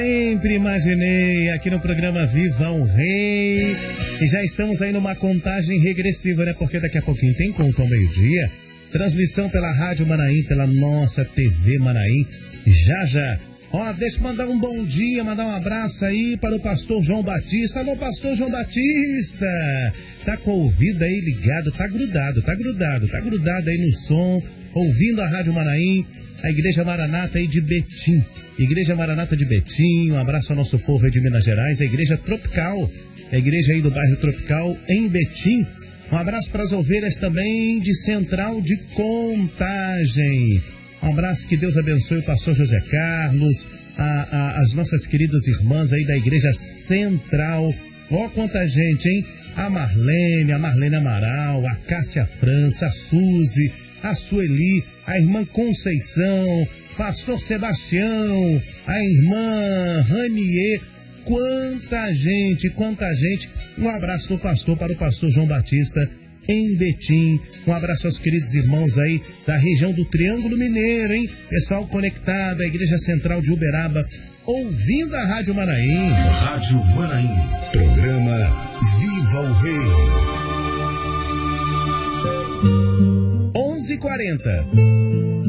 Sempre imaginei aqui no programa Viva o Rei. E já estamos aí numa contagem regressiva, né? Porque daqui a pouquinho tem conto ao meio-dia. Transmissão pela Rádio Manaim, pela nossa TV Manaim. Já. Ó, deixa eu mandar um bom dia, mandar um abraço aí para o pastor João Batista. Alô, pastor João Batista! Tá com o ouvido aí ligado, tá grudado aí no som, ouvindo a Rádio Manaim, a Igreja Maranata aí de Betim. Igreja Maranata de Betim, um abraço ao nosso povo aí de Minas Gerais, a Igreja Tropical, a igreja aí do bairro Tropical em Betim. Um abraço para as ovelhas também de Central de Contagem. Um abraço, que Deus abençoe o pastor José Carlos, as nossas queridas irmãs aí da Igreja Central. Ó, quanta gente, hein? A Marlene Amaral, a Cássia França, a Suzy, a Sueli, a irmã Conceição, pastor Sebastião, a irmã Ranier. Quanta gente. Um abraço do pastor para o pastor João Batista em Betim. Um abraço aos queridos irmãos aí da região do Triângulo Mineiro, hein? Pessoal conectado à Igreja Central de Uberaba, ouvindo a Rádio Manaim. Rádio Manaim, programa Viva o Rei. 11h40.